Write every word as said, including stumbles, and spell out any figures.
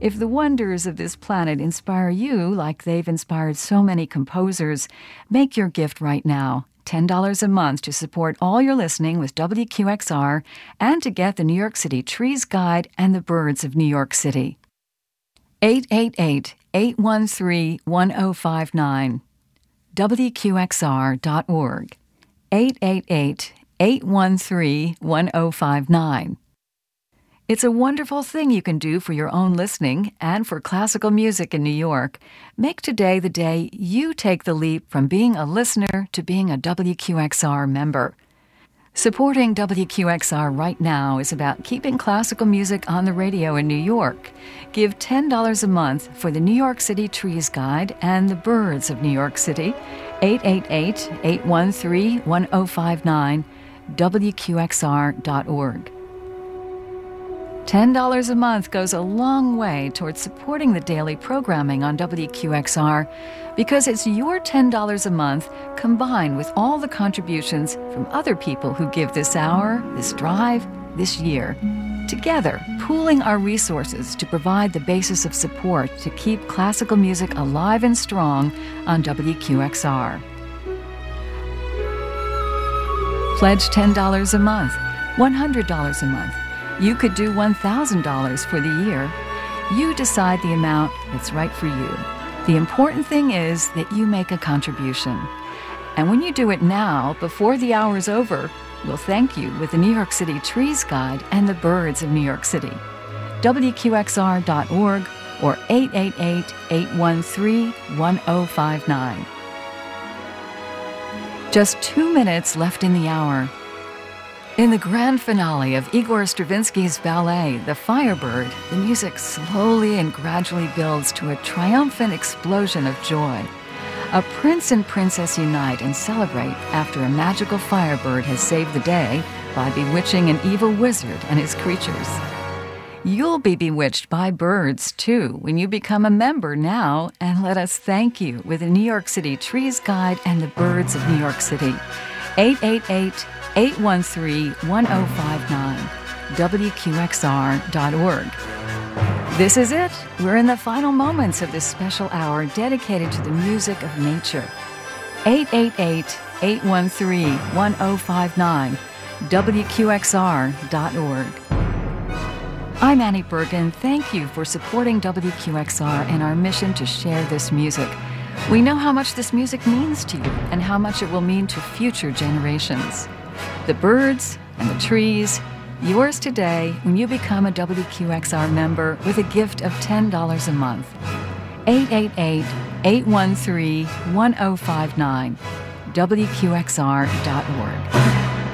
If the wonders of this planet inspire you like they've inspired so many composers, make your gift right now. ten dollars a month to support all your listening with W Q X R and to get the New York City Trees Guide and the Birds of New York City. eight eight eight, eight one three, one oh five nine. W Q X R dot org. eight eight eight, eight one three, one oh five nine. It's a wonderful thing you can do for your own listening and for classical music in New York. Make today the day you take the leap from being a listener to being a W Q X R member. Supporting W Q X R right now is about keeping classical music on the radio in New York. Give ten dollars a month for the New York City Trees Guide and the Birds of New York City. eight eight eight, eight one three, one oh five nine. W Q X R dot org. ten dollars a month goes a long way towards supporting the daily programming on W Q X R because it's your ten dollars a month combined with all the contributions from other people who give this hour, this drive, this year. Together, pooling our resources to provide the basis of support to keep classical music alive and strong on W Q X R. Pledge ten dollars a month, one hundred dollars a month. You could do one thousand dollars for the year. You decide the amount that's right for you. The important thing is that you make a contribution. And when you do it now, before the hour's over, we'll thank you with the New York City Trees Guide and the Birds of New York City. W Q X R dot org or eight eight eight, eight one three, one oh five nine. Just two minutes left in the hour. In the grand finale of Igor Stravinsky's ballet, The Firebird, the music slowly and gradually builds to a triumphant explosion of joy. A prince and princess unite and celebrate after a magical firebird has saved the day by bewitching an evil wizard and his creatures. You'll be bewitched by birds, too, when you become a member now, and let us thank you with the New York City Trees Guide and the Birds of New York City. eight eight eight, eight one three, one oh five nine. W Q X R dot org. This is it. We're in the final moments of this special hour dedicated to the music of nature. eight eight eight, eight one three, one oh five nine. W Q X R dot org. I'm Annie Bergen. Thank you for supporting W Q X R and our mission to share this music. We know how much this music means to you and how much it will mean to future generations. The birds and the trees, yours today when you become a W Q X R member with a gift of ten dollars a month. eight eight eight, eight one three, one oh five nine. W Q X R dot org.